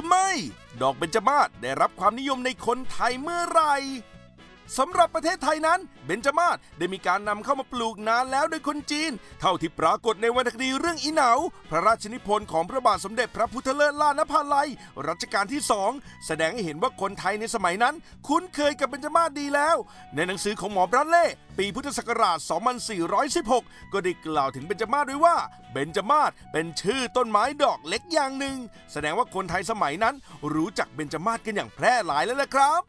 รือไม่ดอกเบญจมาศได้รับความนิยมในคนไทยเมื่อไหร่สำหรับประเทศไทยนั้นเบญจมาศได้มีการนำเข้ามาปลูกนานแล้วโดยคนจีนเท่าที่ปรากฏในวรรณคดีเรื่องอีเหนาพระราชนิพนธ์ของพระบาทสมเด็จพระพุทธเลิศล่านภาลัยรัชกาลที่2แสดงให้เห็นว่าคนไทยในสมัยนั้นคุ้นเคยกับเบญจมาศดีแล้วในหนังสือของหมอบรัตเล่ปีพุทธศักราช 2416 ก็ได้กล่าวถึงเบญจมาศไว้ว่าเบญจมาศเป็นชื่อต้นไม้ดอกเล็กอย่างหนึ่งแสดงว่าคนไทยสมัยนั้นรู้จักเบญจมาศกันอย่างแพร่หลายแล้วนะครับ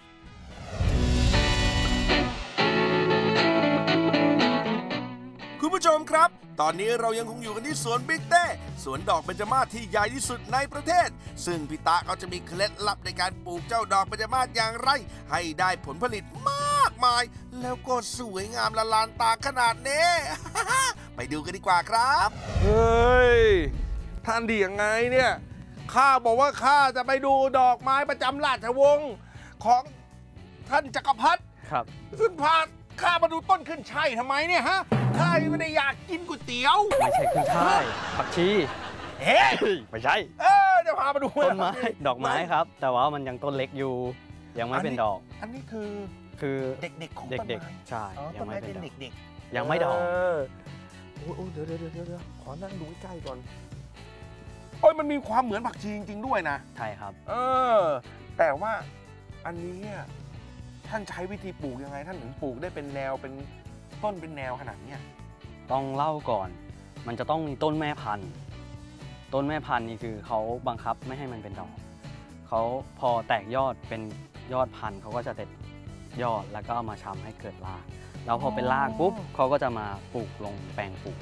คุณผู้ชมครับตอนนี้เรายังคงอยู่กันที่สวนบิ๊กเต้สวนดอกเบญจมาศที่ใหญ่ที่สุดในประเทศซึ่งพี่ตาเขาจะมีเคล็ดลับในการปลูกเจ้าดอกเบญจมาศอย่างไรให้ได้ผลผลิตมากมายแล้วก็สวยงามละลานตาขนาดนี้ ไปดูกันดีกว่าครับเฮ้ยท่านดียังไงเนี่ยข้าบอกว่าข้าจะไปดูดอกไม้ประจำราชวงศ์ของท่านจักรพรรดิครับซึ่งพาข้ามาดูต้นขึ้นช่ายทำไมเนี่ยฮะข้าไม่ได้อยากกินก๋วยเตี๋ยวไม่ใช่ขึ้นช่ายผักชีเฮ้ยไม่ใช่จะพามาดูต้นไม้ดอกไม้ครับแต่ว่ามันยังต้นเล็กอยู่ยังไม่เป็นดอกอันนี้คือเด็กๆของต้นไม้ใช่ยังไม่เป็นเด็กๆยังไม่ดอกโอ้เดี๋ยวขอนั่งดูใกล้ๆก่อนโอ้ยมันมีความเหมือนผักชีจริงๆด้วยนะใช่ครับแต่ว่าอันนี้ท่านใช้วิธีปลูกยังไงท่านถึงปลูกได้เป็นแนวเป็นต้นเป็นแนวขนาดนี้ต้องเล่าก่อนมันจะต้องมีต้นแม่พันธุ์ต้นแม่พันธุ์นี่คือเขาบังคับไม่ให้มันเป็นดอกเขาพอแตกยอดเป็นยอดพันธุ์เขาก็จะเด็ดยอดแล้วก็เอามาชำให้เกิดรากแล้วพอเป็นรากปุ๊บเขาก็จะมาปลูกลงแปลงปลูก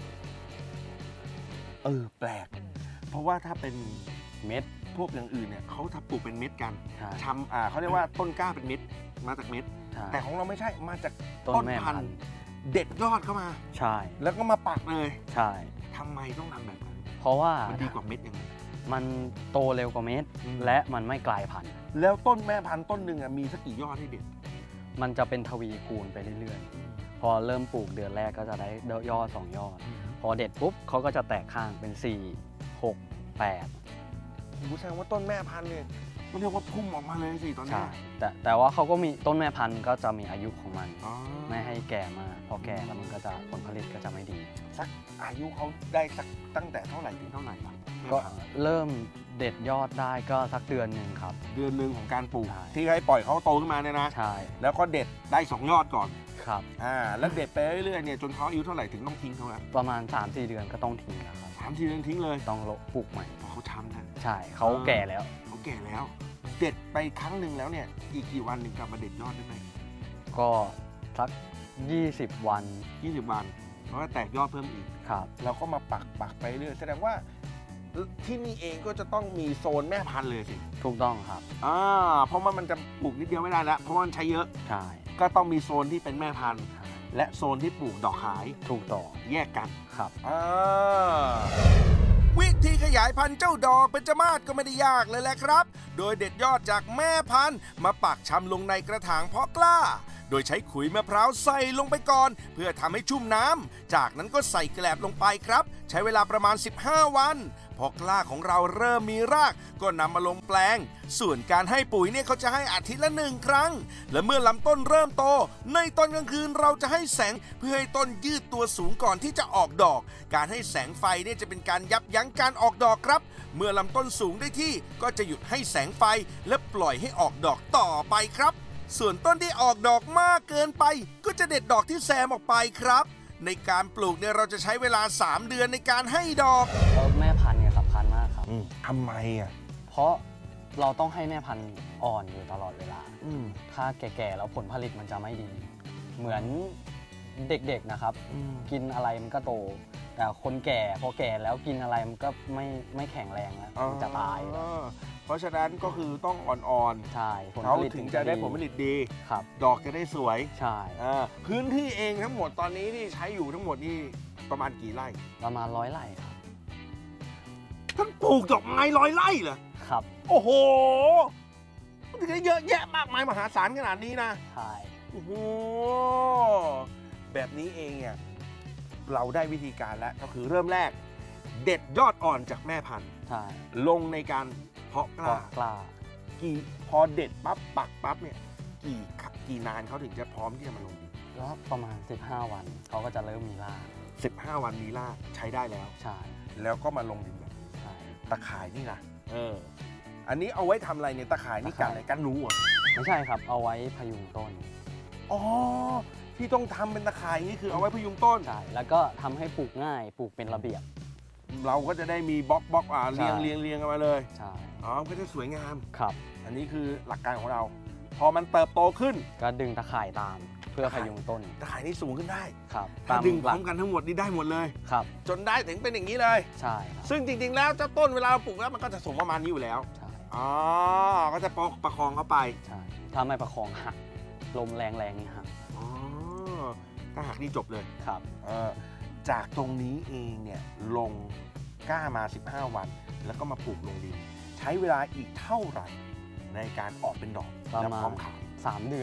แปลกเพราะว่าถ้าเป็นเม็ดพวกอย่างอื่นเนี่ยเขาทำปลูกเป็นเม็ดกันชำเขาเรียกว่าต้นกล้าเป็นเม็ดมาจากเม็ดแต่ของเราไม่ใช่มาจากต้นพันธุ์เด็ดยอดเข้ามาใช่แล้วก็มาปักเลยใช่ทำไมต้องทำแบบนั้นเพราะว่ามันดีกว่าเม็ดยังไงมันโตเร็วกว่าเม็ดและมันไม่กลายพันธุ์แล้วต้นแม่พันธุ์ต้นหนึ่งมีสักกี่ยอดให้เด็ดมันจะเป็นทวีคูณไปเรื่อยๆพอเริ่มปลูกเดือนแรกก็จะได้ยอด2ยอดพอเด็ดปุ๊บเขาก็จะแตกข้างเป็น4 6 8 แสดงว่าต้นแม่พันธุ์เนี่ยมันเรียกว่าพุ่มออกมาเลยสิตอนนี้แต่ว่าเขาก็มีต้นแม่พันธุ์ก็จะมีอายุของมันไม่ให้แก่มากพอแก่แล้วมันก็จะผลผลิตก็จะไม่ดีสักอายุเขาได้สักตั้งแต่เท่าไหร่ถึงเท่าไหร่ครับก็เริ่มเด็ดยอดได้ก็สักเดือนหนึ่งครับเดือนหนึ่งของการปลูกที่ให้ปล่อยเขาโตขึ้นมาเนี่ยนะใช่แล้วก็เด็ดได้2ยอดก่อนครับแล้วเด็ดไปเรื่อยๆเนี่ยจนเขาอายุเท่าไหร่ถึงต้องทิ้งเขาแล้วประมาณ 3-4 เดือนก็ต้องทิ้งแล้วครับ 3-4 เดือนทิ้งเลยต้องปลูกใหม่เขาช้ำนะใช่เขาแก่แล้วเด็ดไปครั้งหนึ่งแล้วเนี่ยอีกกี่วันถึงกลับมาเด็ดยอดได้ไหมก็สัก20 วันแล้วก็แตกยอดเพิ่มอีกครับเราก็มาปักไปเรื่อยแสดงว่าที่นี่เองก็จะต้องมีโซนแม่พันธุ์เลยสิถูกต้องครับเพราะว่ามันจะปลูกนิดเดียวไม่ได้แล้วเพราะมันใช้เยอะใช่ก็ต้องมีโซนที่เป็นแม่พันธุ์และโซนที่ปลูกดอกขายถูกต้องแยกกันครับวิธีขยายพันธุ์เจ้าดอกเบญจมาศก็ไม่ได้ยากเลยแหละครับโดยเด็ดยอดจากแม่พันธุ์มาปักชำลงในกระถางเพาะกล้าโดยใช้ขุยมะพร้าวใส่ลงไปก่อนเพื่อทำให้ชุ่มน้ำจากนั้นก็ใส่แกลบลงไปครับใช้เวลาประมาณ15 วันพอกล้าของเราเริ่มมีรากก็นำมาลงแปลงส่วนการให้ปุ๋ยเนี่ยเขาจะให้อาทิตย์ละ1 ครั้งและเมื่อลำต้นเริ่มโตในตอนกลางคืนเราจะให้แสงเพื่อให้ต้นยืดตัวสูงก่อนที่จะออกดอกการให้แสงไฟเนี่ยจะเป็นการยับยั้งการออกดอกครับเมื่อลำต้นสูงได้ที่ก็จะหยุดให้แสงไฟและปล่อยให้ออกดอกต่อไปครับส่วนต้นที่ออกดอกมากเกินไปก็จะเด็ดดอกที่แซมออกไปครับในการปลูกเนี่ยเราจะใช้เวลา3 เดือนในการให้ดอกแม่พันธุ์เนี่ยสำคัญมากครับทำไมเพราะเราต้องให้แม่พันธุ์อ่อนอยู่ตลอดเวลาถ้าแก่ๆแล้วผลผลิตมันจะไม่ดีเหมือนเด็กๆนะครับกินอะไรมันก็โตแต่คนแก่พอแก่แล้วกินอะไรมันก็ไม่แข็งแรงแล้วมันจะตายเพราะฉะนั้นก็คือต้องอ่อนๆใช่เขาถึงจะได้ผลผลิตดีครับดอกจะได้สวยใช่พื้นที่เองทั้งหมดตอนนี้ที่ใช้อยู่ทั้งหมดนี่ประมาณกี่ไร่ประมาณ100 ไร่ครับท่านปลูกดอกไม้100 ไร่เหรอครับโอ้โหมันถึงได้เยอะแยะมากมายมหาศาลขนาดนี้นะใช่โอ้โหแบบนี้เองเนี่ยเราได้วิธีการแล้วก็คือเริ่มแรกเด็ดยอดอ่อนจากแม่พันธุ์ใช่ลงในการเพาะกก็ล้ากล้าพอเด็ดปั๊บปักปั๊บเนี่ยกี่นานเขาถึงจะพร้อมที่จะมาลงดินแล้วประมาณ 15 วันเขาก็จะเริ่มมีราก 15 วันมีรากใช้ได้แล้วใช่แล้วก็มาลงดินแบบใช่ตะข่ายนี่นะอันนี้เอาไว้ทำอะไรเนี่ยตะข่ายนี่กันอะไรกันหนูเหรอไม่ใช่ครับเอาไว้พยุงต้นอ๋อที่ต้องทำเป็นตะข่ายนี่คือเอาไว้พยุงต้นใช่แล้วก็ทำให้ปลูกง่ายปลูกเป็นระเบียบเราก็จะได้มีบล็อกเรียงใช่เรียงเรียงกันมาเลยใช่อ๋อก็จะสวยงามครับอันนี้คือหลักการของเรา พอมันเติบโตขึ้นก็ดึงตะข่ายตามเพื่อพยุงต้นตะข่ายนี่สูงขึ้นได้ครับถ้าดึงพหลัร้อมกันทั้งหมดนี่ได้หมดเลยครับจนได้ถึงเป็นอย่างนี้เลยใช่ครับซึ่งจริงๆแล้วเจ้าต้นเวลาเราปลูกแล้วมันก็จะสูงประมาณนี้อยู่แล้วใช่อ๋อก็จะประคองเข้าไปใช่ถ้าไม่ประคองหักลมแรงๆนี่หักอ๋อถ้าหักนี่จบเลยครับจากตรงนี้เองเนี่ยลงกล้ามา 15 วัน แล้วก็มาปลูกลงดิน ใช้เวลาอีกเท่าไหร่ในการออกเป็นดอกประและมาพร้อณมขาย 3 เดือน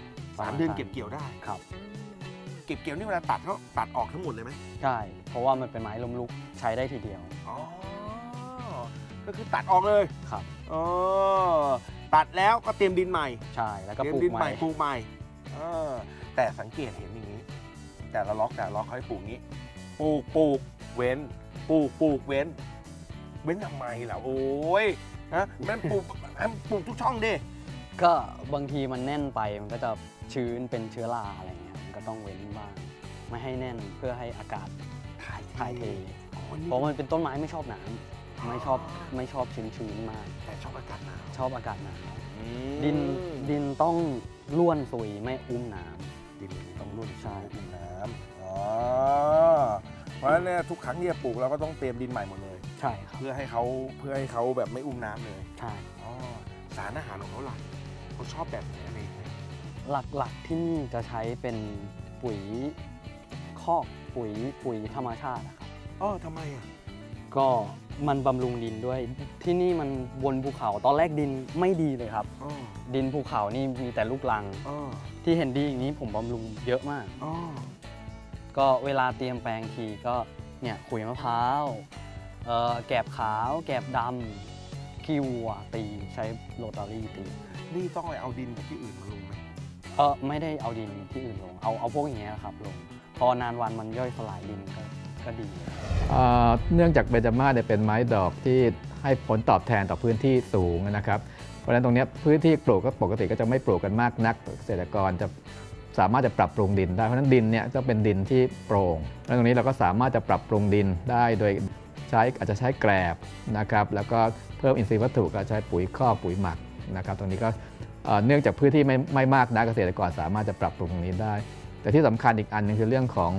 3 เดือนเก็บเกี่ยวได้ครับเก็บเกี่ยวนี่เวลาตัดเขาตัดออกทั้งหมดเลยไหมใช่เพราะว่ามันเป็นไม้ล้มลุกใช้ได้ทีเดียวอ๋อก็คือตัดออกเลยครับอ๋อตัดแล้วก็เตรียมดินใหม่ใช่แล้วก็เตรียปมลูดิกนใหใหม่ม่ปลูกใหม่แต่สังเกตเห็นอย่างนี้ แต่ละล็อกเขาให้ปลูกงี้ปลูกเว้นปลูกเว้นทำไมล่ะโอ้ยนะมันปลูกทุกช่องดิก็บางทีมันแน่นไปมันก็จะชื้นเป็นเชื้อราอะไรเงี้ยมันก็ต้องเว้นบ้างไม่ให้แน่นเพื่อให้อากาศถ่ายเทอ๋อนี่เพราะมันเป็นต้นไม้ไม่ชอบน้ำไม่ชอบชื้นๆมากแต่ชอบอากาศหนาวชอบอากาศหนาวอืมดินต้องล้วนซุยไม่อุ้มน้ดินต้องรุ่นใช่ดินน้ำอ๋อเพราะฉะนั้นเนี่ยทุกครั้งที่จะปลูกเราก็ต้องเตรียมดินใหม่หมดเลยำใช่ครับเพื่อให้เขาแบบไม่อุ้มน้ำเลยใช่อ๋อสารอาหารของเขาหลักเขาชอบแบบไหนอะไรยังไงหลักๆที่นี่จะใช้เป็นปุ๋ยคอกปุ๋ยธรรมชาตินะครับทำไมอ่ะก็มันบำรุงดินด้วยที่นี่มันบนภูเขาตอนแรกดินไม่ดีเลยครับอ๋อดินภูเขานี่มีแต่ลูกรังอ๋อที่เห็นดีอย่างนี้ผมบำรุงเยอะมากอ๋อก็เวลาเตรียมแปลงทีก็เนี่ยขุยมะพร้าวแกบขาวแกบดำขี้วัวตีใช้โรตารี่ตีนี่ต้องไปเอาดินจากที่อื่นมาลงไหมไม่ได้เอาดินที่อื่นลงเอาพวกอย่างเงี้ยครับลงพอนานวันมันย่อยสลายดินก็ดีเนื่องจากเบญจมาศเนี่ยเป็นไม้ดอกที่ให้ผลตอบแทนต่อพื้นที่สูงนะครับ เพราะฉะนั้นตรงเนี้ยพื้นที่ปลูกก็ปกติก็จะไม่ปลูกกันมากนักเกษตรกรจะสามารถจะปรับปรุงดินได้เพราะฉะนั้นดินเนี่ยจะเป็นดินที่โปร่งแล้วตรงนี้เราก็สามารถจะปรับปรุงดินได้โดยอาจจะใช้แกลบนะครับแล้วก็เพิ่มอินทรีย์วัตถุก็ใช้ปุ๋ยคอกปุ๋ยหมักนะครับตรงนี้ก็เนื่องจากพื้นที่ไม่มากนักเกษตรกรสามารถจะปรับปรุงตรงนี้ได้ แต่ที่สำคัญอีกอันหนึงคือเรื่องของ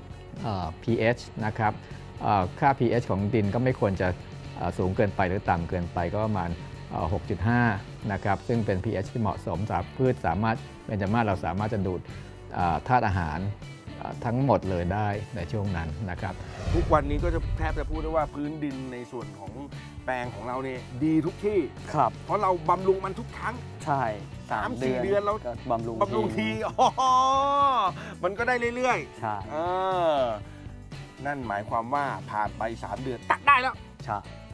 pH นะครับค่า pH ของดินก็ไม่ควรจะสูงเกินไปหรือต่ำเกินไปก็ประมาณ 6.5 นะครับซึ่งเป็น pH ที่เหมาะสมสำหรับพืชสามารถเบญจมาศเราสามารถจะดูดธาตุอาหารทั้งหมดเลยได้ในช่วงนั้นนะครับทุกวันนี้ก็จะแทบจะพูดได้ว่าพื้นดินในส่วนของแปลงของเราเนี่ยดีทุกที่ครับเพราะเราบำรุงมันทุกครั้งใช่3 3-4 เดือนแล้วก็บำรุงที อ๋อมันก็ได้เรื่อยใช่ๆนั่นหมายความว่าผ่านไป3 เดือนตัดได้แล้วใช่